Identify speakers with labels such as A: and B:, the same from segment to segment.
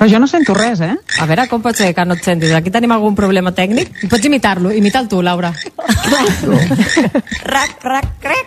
A: Però jo no sento res, eh?
B: A veure, com pot ser que no et sentis? Aquí tenim algun problema tècnic? Pots imitar-lo, imita'l tu, Laura. Rac, rac, crec.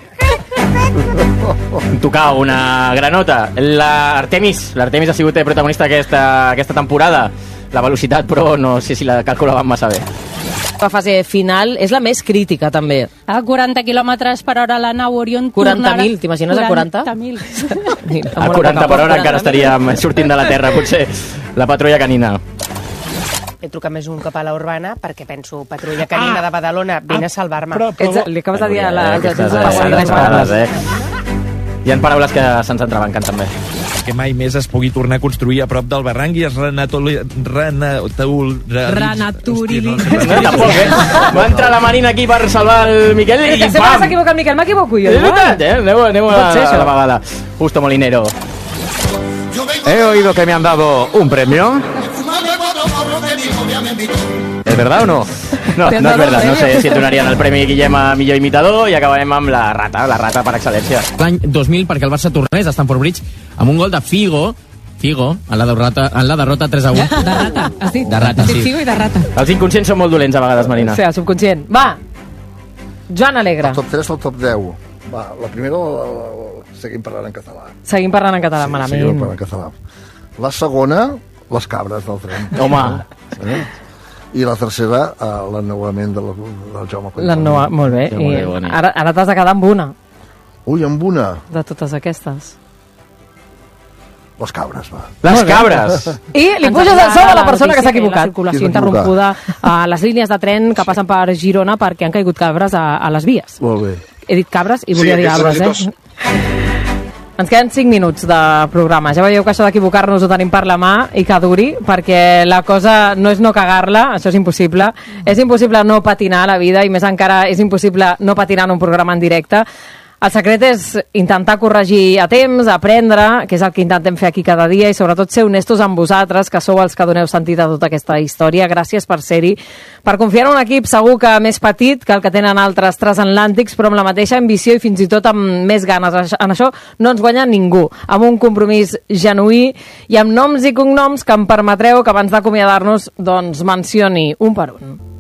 C: Tocar una granota. L'Artemis ha sigut protagonista aquesta temporada. La velocitat, però no sé si la calculaven massa bé.
D: La fase final és la més crítica, també.
E: A 40 km/h la nau Orion
D: 40.000, t'imagines a 40?
E: 40.000.
C: A 40 per hora encara estaríem sortint de la Terra, potser la patrulla canina.
F: He trucat més un cop a la Urbana perquè penso, patrulla canina de Badalona, vine a salvar-me.
B: Li acabes de dir a la...
C: Hi ha paraules que se'ns entrebanquen, també.
G: Que mai més es pugui tornar a construir a prop del barranc i es
B: Renaturili.
C: Tampoc, eh? Va entrar la Marina aquí per salvar el Miquel i
D: sempre
C: pam!
D: s'equivoca el Miquel, m'equivoco jo.
C: És veritat, eh? Aneu a la vegada. Justo Molinero.
H: He oído que me han dado un premio. ¿Es verdad o no?
C: No, no és verdad. No sé si et donarien el Premi Guillem a millor imitador i acabarem amb la rata per excel·lència.
I: L'any 2000 perquè el Barça tornés a Stamford Bridge amb un gol de Figo, en la derrota 3-1.
B: De rata, has dit?
I: De rata, sí.
B: Figo i de rata.
C: Els inconscients són molt dolents a vegades, Marina.
D: Sí, el subconscient. Va, Joan Alegre.
J: El top 3 o el top 10? Va, la primera seguim parlant en català.
D: Seguim parlant en català, malament.
J: Seguim parlant en català. La segona, les cabres del tren.
C: Home.
J: I la tercera, l'ennovament del Jaume Collboni.
D: Molt bé. I ara t'has de quedar amb una.
J: Ui, amb una?
D: De totes aquestes.
J: Les cabres, va.
C: Les cabres!
D: I li puges el sol a la persona que s'ha equivocat.
B: La circulació interrompuda a les línies de tren que passen per Girona perquè han caigut cabres a les vies.
J: Molt bé.
B: He dit cabres i volia dir arbres, eh?
D: Ens queden 5 minuts de programa. Ja veieu que això d'equivocar-nos ho tenim per la mà i que duri, perquè la cosa no és no cagar-la, això és impossible. És impossible no patinar a la vida i més encara és impossible no patinar en un programa en directe. El secret és intentar corregir a temps, aprendre, que és el que intentem fer aquí cada dia, i sobretot ser honestos amb vosaltres, que sou els que doneu sentit a tota aquesta història. Gràcies per ser-hi, per confiar en un equip segur que més petit que el que tenen altres transatlàntics, però amb la mateixa ambició i fins i tot amb més ganes. En això no ens guanya ningú, amb un compromís genuí i amb noms i cognoms que em permetreu que abans d'acomiadar-nos doncs mencioni un per un.